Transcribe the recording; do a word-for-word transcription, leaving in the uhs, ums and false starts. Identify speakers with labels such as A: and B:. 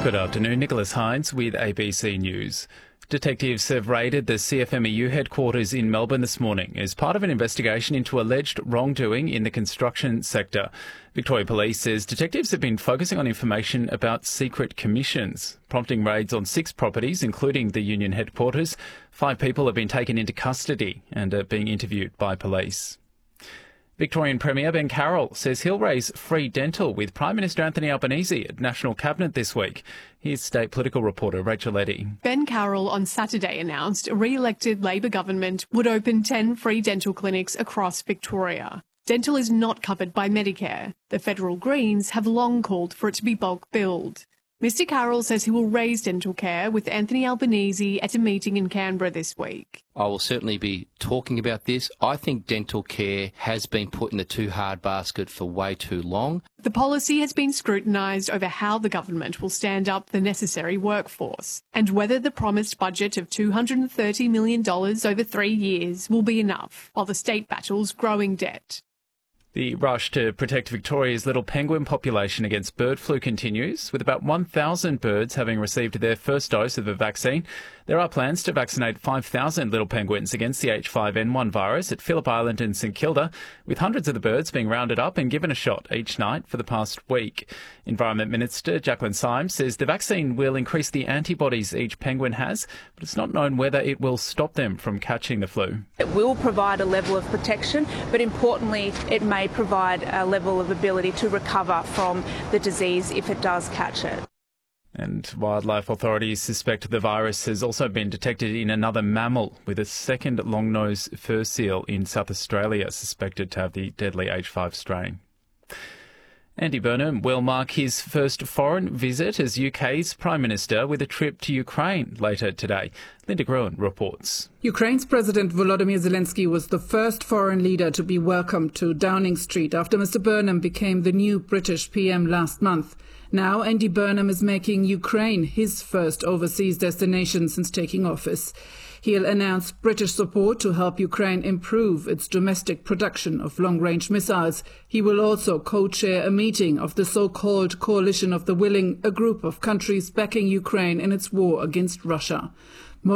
A: Good afternoon, Nicholas Hines with A B C News. Detectives have raided the C F M E U headquarters in Melbourne this morning as part of an investigation into alleged wrongdoing in the construction sector. Victoria Police says detectives have been focusing on information about secret commissions, prompting raids on six properties, including the union headquarters. Five people have been taken into custody and are being interviewed by police. Victorian Premier Ben Carroll says he'll raise free dental with Prime Minister Anthony Albanese at National Cabinet this week. Here's state political reporter Rachel Eddy.
B: Ben Carroll on Saturday announced a re-elected Labor government would open ten free dental clinics across Victoria. Dental is not covered by Medicare. The federal Greens have long called for it to be bulk billed. Mister Carroll says he will raise dental care with Anthony Albanese at a meeting in Canberra this week.
C: I will certainly be talking about this. I think dental care has been put in the too hard basket for way too long.
B: The policy has been scrutinised over how the government will stand up the necessary workforce and whether the promised budget of two hundred thirty million dollars over three years will be enough while the state battles growing debt.
A: The rush to protect Victoria's little penguin population against bird flu continues, with about one thousand birds having received their first dose of the vaccine. There are plans to vaccinate five thousand little penguins against the H five N one virus at Phillip Island and St Kilda, with hundreds of the birds being rounded up and given a shot each night for the past week. Environment Minister Jacqueline Symes says the vaccine will increase the antibodies each penguin has, but it's not known whether it will stop them from catching the flu.
D: It will provide a level of protection, but importantly, it may provide a level of ability to recover from the disease if it does catch it.
A: And wildlife authorities suspect the virus has also been detected in another mammal, with a second long-nose fur seal in South Australia suspected to have the deadly H five strain. Andy Burnham will mark his first foreign visit as U K's Prime Minister with a trip to Ukraine later today. Linda Gruen reports.
E: Ukraine's President Volodymyr Zelensky was the first foreign leader to be welcomed to Downing Street after Mr Burnham became the new British P M last month. Now Andy Burnham is making Ukraine his first overseas destination since taking office. He'll announce British support to help Ukraine improve its domestic production of long-range missiles. He will also co-chair a meeting of the so-called Coalition of the Willing, a group of countries backing Ukraine in its war against Russia.